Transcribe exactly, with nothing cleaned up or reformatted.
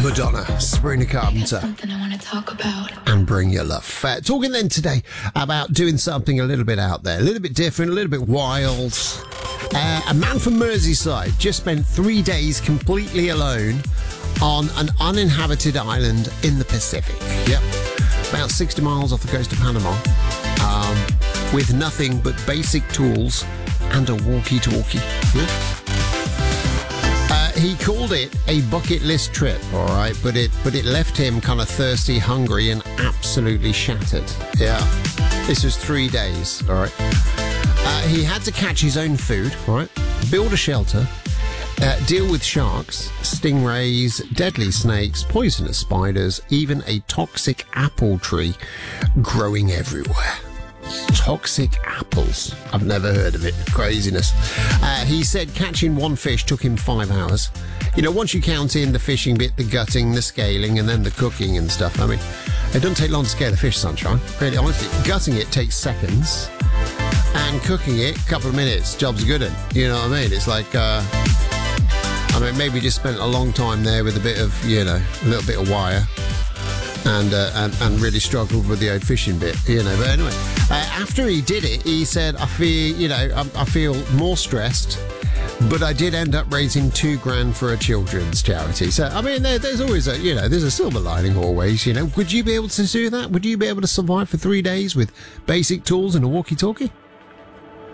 Madonna, Sabrina Carpenter, Something I want to talk about. and Bring Your Love. Uh, talking then today about doing something a little bit out there, a little bit different, a little bit wild. Uh, a man from Merseyside just spent three days completely alone on an uninhabited island in the Pacific. Yep, about sixty miles off the coast of Panama, um, with nothing but basic tools and a walkie-talkie. Yeah. Uh, he called it a bucket list trip, all right, but it but it left him kind of thirsty, hungry, and absolutely shattered. Yeah, this was three days, all right. Uh, he had to catch his own food, all right, build a shelter, uh, deal with sharks, stingrays, deadly snakes, poisonous spiders, even a toxic apple tree growing everywhere. Toxic apples. I've never heard of it. Craziness. Uh, he said catching one fish took him five hours. You know, once you count in the fishing bit, the gutting, the scaling, and then the cooking and stuff, I mean, it doesn't take long to scale a fish, Sunshine. Really, honestly, gutting it takes seconds, and cooking it, a couple of minutes, job's good. You know what I mean? It's like, uh, I mean, maybe just spent a long time there with a bit of, you know, a little bit of wire. And, uh, and and really struggled with the old fishing bit, you know. But anyway, uh, after he did it, he said, "I feel, you know, I, I feel more stressed, but I did end up raising two grand for a children's charity." So, I mean, there, there's always a, you know, there's a silver lining always. You know, would you be able to do that? Would you be able to survive for three days with basic tools and a walkie-talkie?